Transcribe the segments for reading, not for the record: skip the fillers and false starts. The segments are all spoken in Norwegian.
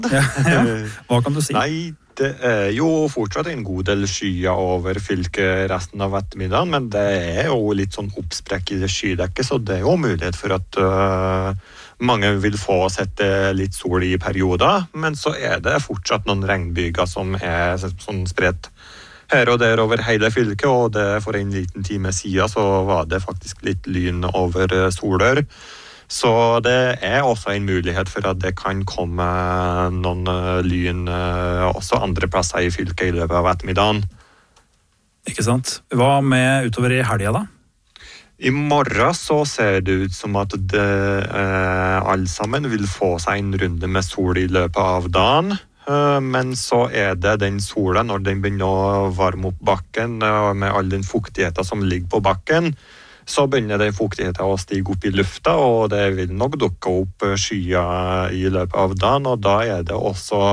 Ja, hva kan du si? Nei, det jo fortsatt en god del skyer over fylket resten av ettermiddagen, men det jo litt sånn oppsprekk i det skydekket, så det jo mulighet for at mange vil få sette litt sol i perioder, men så det fortsatt noen regnbyger som sånn spredt her og der over hele fylket, og det for en liten time siden så var det faktisk litt lyn over Solør. Så det også en mulighet for at det kan komme noen lyn også andre plasser i fylket i løpet av ettermiddagen. Ikke sant? Hva med utover i helgen da? I morgen så ser det ut som at alle sammen vil få seg en runde med sol i løpet av dagen. Men så det den sola, når den begynner å varme opp bakken med all den fuktigheten som ligger på bakken, så begynner den fuktigheten å stige opp i lufta, og det vil nok dukke opp skyer i løpet av dagen, og da det også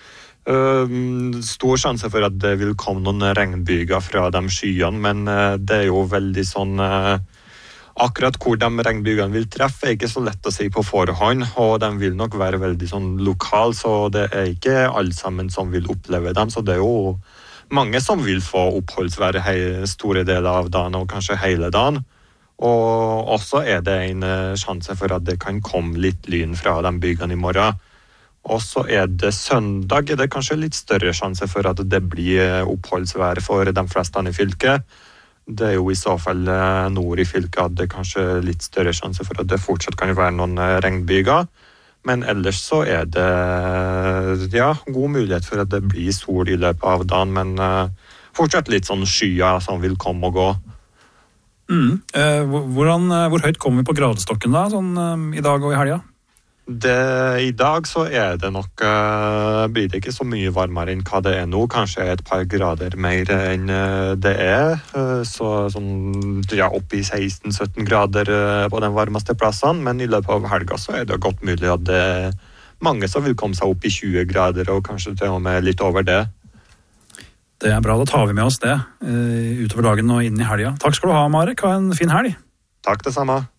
stor sjanse for at det vil komme noen regnbyger fra de skyene, men det jo veldig sånn akkurat hvor de regnbygene vil treffe ikke så lett å si på forhånd, og de vil nok være veldig sånn lokal, så det ikke alle sammen som vil oppleve dem, så det jo mange som vil få oppholdsvær store deler av dagen, og kanskje hele dagen. Og også det en sjanse for at det kan komme litt lyn fra de bygene i morgen. Og så det søndag, det kanskje litt større sjanse for at det blir oppholdsvær for de fleste i fylket. Det jo i så fall nord i fylket at det kanskje litt større sjanse for at det fortsatt kan være noen regnbyger. Men ellers så det god mulighet for at det blir sol i løpet av dagen, men fortsatt litt sånn skyer som vil komme og gå. Hvor høyt kommer vi på gradestokken da, sånn i dag og i helgen? I dag så det nok, blir det ikke så mye varmere enn hva det nå, kanskje et par grader mer enn det så sånn, opp i 16-17 grader på den varmeste plassene, men i løpet av helga så det godt mulig at det mange som vil komme seg opp i 20 grader, og kanskje til og med litt over det. Det bra, da tar vi med oss det utover dagen og inn i helga. Takk skal du ha, Marek, ha en fin helg. Takk det samme.